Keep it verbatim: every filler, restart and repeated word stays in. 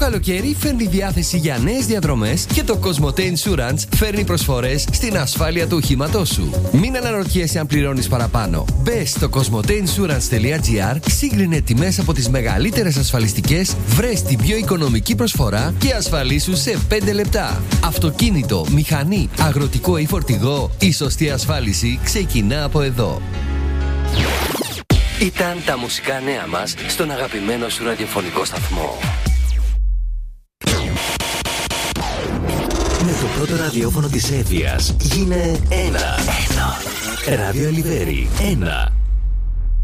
καλοκαίρι φέρνει διάθεση για νέες διαδρομές και το Cosmote Insurance φέρνει προσφορές στην ασφάλεια του οχήματός σου. Μην αναρωτιέσαι αν πληρώνεις παραπάνω. Μπες στο κοσμοτέ ινσουρανς τελεία τζι άρ, σύγκρινε τιμές από τις μεγαλύτερες ασφαλιστικές, βρες την πιο οικονομική προσφορά και ασφαλίσου σε πέντε λεπτά. Αυτοκίνητο, μηχανή, αγροτικό ή φορτηγό, η σωστή ασφάλιση ξεκινά από εδώ. Ήταν τα μουσικά νέα μας στον αγαπημένο σου ραδιοφωνικό σταθμό. Με το πρώτο ραδιόφωνο της Εύβοιας γίνε ένα. Ένα. Ράδιο Ελιβέρι. Ένα.